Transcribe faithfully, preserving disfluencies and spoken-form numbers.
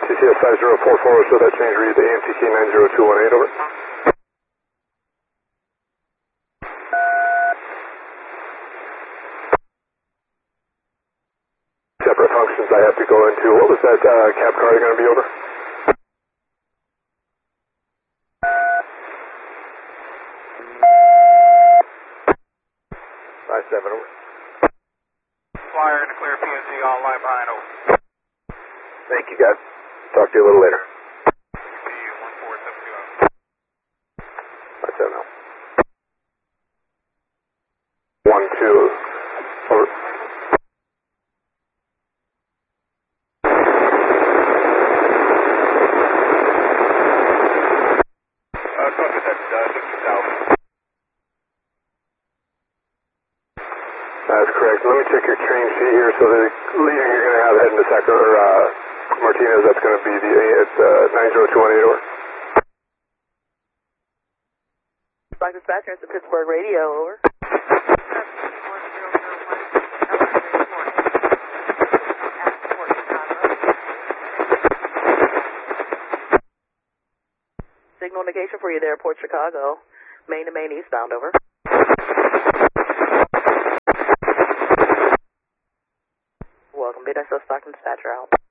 T C S five zero four four, so that change read A M T K nine zero two one eight, over. Separate functions I have to go into. What was that uh, cab car going to be, over? five seven, over. Flyer in the clear, P N C on line behind, over. Thank you, guys. Talk to you a little later. P one four seven two out. five seven, over. one two, over. Uh, copy that, uh, sixty south. That's correct. Let me check your train sheet here. So the leading you're going to have heading to Sacramento, or uh, Martinez, that's going to be the it's uh, nine zero two one eight, over. Black Dispatcher, it's the Pittsburgh Radio, over. Signal negation for you there, Port Chicago. Main to main eastbound, over. Welcome, Midnight Stockton Dispatcher out.